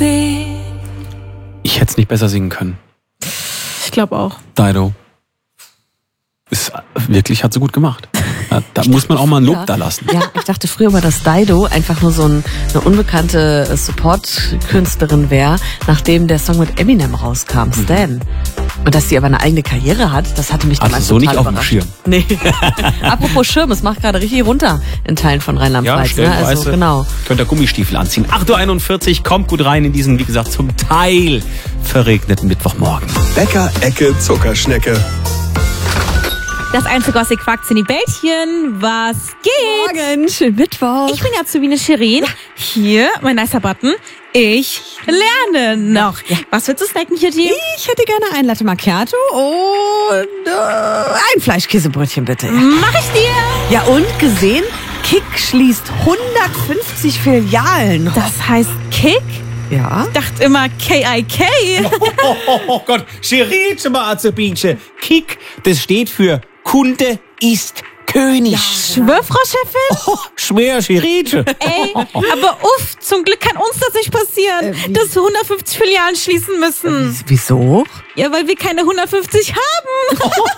Ich hätte es nicht besser singen können. Ich glaube auch. Dido. Wirklich, hat sie gut gemacht. Da muss man auch mal ein Lob da lassen. Ja, ich dachte früher mal, dass Dido einfach nur so eine unbekannte Support-Künstlerin wäre, nachdem der Song mit Eminem rauskam, Stan. Und dass sie aber eine eigene Karriere hat, das hatte mich damals so total nicht auf dem überrascht. Schirm. Nee. Apropos Schirm, es macht gerade richtig runter in Teilen von Rheinland-Pfalz. Ja, Ne? Also genau. Könnt ihr Gummistiefel anziehen. 8.41 Uhr, kommt gut rein in diesen, wie gesagt, zum Teil verregneten Mittwochmorgen. Bäcker-Ecke Zuckerschnecke. Das einzige, was ihr quackt, sind die Bällchen. Was geht? Morgen, schönen Mittwoch. Ich bin Azubine Shirin. Hier, mein nicer Button. Ich lerne noch. Was willst du snacken hier, Team? Ich hätte gerne ein Latte Macchiato und ein Fleischkäsebrötchen, bitte. Mach ich dir. Ja, und gesehen, Kick schließt 150 Filialen. Das heißt Kick? Ja. Ich dachte immer K-I-K. Oh Gott, Scheritsche mal, Azubinche. Kick, das steht für Kunde ist König. Schwör, Frau Chefin? Oh, schwer, Scheritsche. Ey, aber uff, zum Glück kann uns das nicht passieren, dass wir 150 Filialen schließen müssen. Wieso? Ja, weil wir keine 150 haben.